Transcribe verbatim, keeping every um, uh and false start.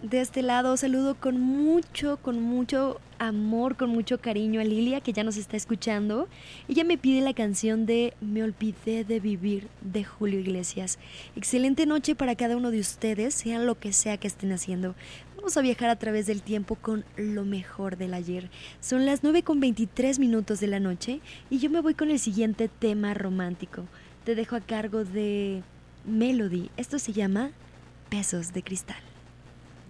De este lado saludo con mucho, con mucho amor, con mucho cariño a Lilia, que ya nos está escuchando. Ella me pide la canción de Me olvidé de vivir, de Julio Iglesias. Excelente noche para cada uno de ustedes, sea lo que sea que estén haciendo. Vamos a viajar a través del tiempo con lo mejor del ayer. Son las nueve con veintitrés minutos de la noche y yo me voy con el siguiente tema romántico. Te dejo a cargo de Melody. Esto se llama Besos de Cristal.